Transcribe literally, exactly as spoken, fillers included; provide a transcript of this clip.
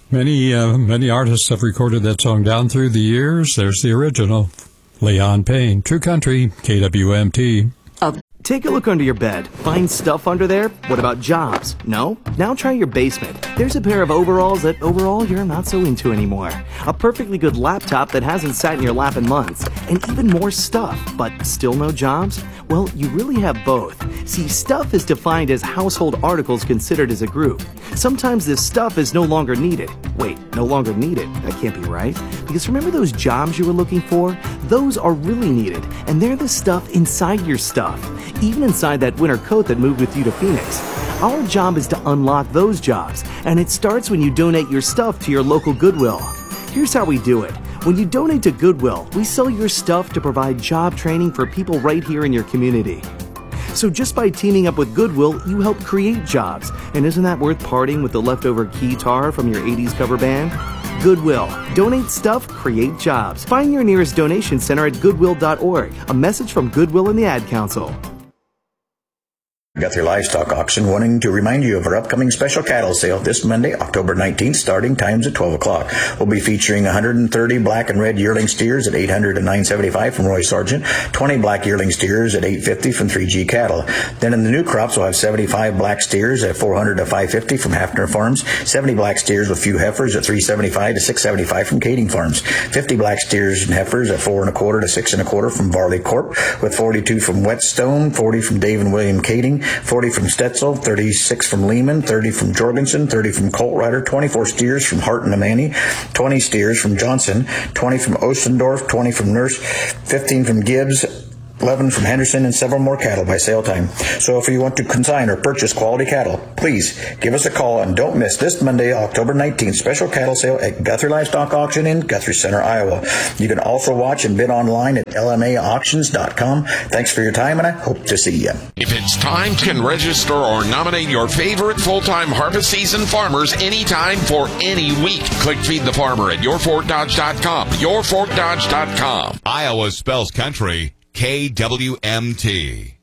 Many, uh, many artists have recorded that song down through the years. There's the original, Leon Payne, True Country, K W M T. Take a look under your bed. Find stuff under there? What about jobs? No? Now try your basement. There's a pair of overalls that overall you're not so into anymore. A perfectly good laptop that hasn't sat in your lap in months. And even more stuff, but still no jobs? Well, you really have both. See, stuff is defined as household articles considered as a group. Sometimes this stuff is no longer needed. Wait, no longer needed? That can't be right. Because remember those jobs you were looking for? Those are really needed, and they're the stuff inside your stuff. Even inside that winter coat that moved with you to Phoenix. Our job is to unlock those jobs, and it starts when you donate your stuff to your local Goodwill. Here's how we do it. When you donate to Goodwill, we sell your stuff to provide job training for people right here in your community. So just by teaming up with Goodwill, you help create jobs. And isn't that worth parting with the leftover keytar from your eighties cover band? Goodwill. Donate stuff, create jobs. Find your nearest donation center at goodwill dot org. A message from Goodwill and the Ad Council. Guthrie Livestock Auction wanting to remind you of our upcoming special cattle sale this Monday, October nineteenth, starting times at twelve o'clock. We'll be featuring one hundred thirty black and red yearling steers at eight hundred and nine seventy-five from Roy Sargent, twenty black yearling steers at eight fifty from three G Cattle. Then in the new crops, we'll have seventy-five black steers at four hundred to five fifty from Hafner Farms, seventy black steers with few heifers at three seventy-five to six seventy-five from Kading Farms, fifty black steers and heifers at four and a quarter to six and a quarter from Varley Corp, with forty-two from Whetstone, forty from Dave and William Kading, forty from Stetzel, thirty-six from Lehman, thirty from Jorgensen, thirty from Colt Rider, twenty-four steers from Hart and Amani, twenty steers from Johnson, twenty from Ostendorf, twenty from Nurse, fifteen from Gibbs, eleven from Henderson, and several more cattle by sale time. So if you want to consign or purchase quality cattle, please give us a call and don't miss this Monday, October nineteenth, special cattle sale at Guthrie Livestock Auction in Guthrie Center, Iowa. You can also watch and bid online at L M A auctions dot com. Thanks for your time, and I hope to see you. If it's time, you can register or nominate your favorite full-time harvest season farmers anytime for any week. Click Feed the Farmer at your fort dodge dot com. your fort dodge dot com. Iowa spells country K W M T.